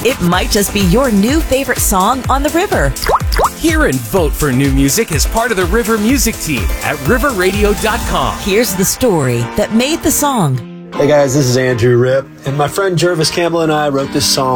It might just be your new favorite song on the river. Hear and vote for new music as part of the River Music Team at riverradio.com. Here's the story that made the song. Hey guys, this is Andrew Ripp, and my friend Jervis Campbell and I wrote this song